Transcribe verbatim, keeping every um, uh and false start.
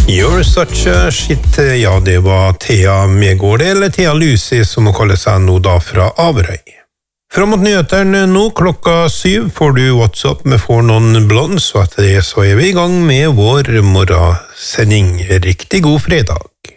You're such a shit, ja det var Thea Megård, eller Thea Lucy som må kalle seg nå da fra Averøy. Fram mot nyheterne nå klokka syv får du WhatsApp med For Noen Blondes, og etter det så er vi i gang med vår morgensending. Riktig god fredag.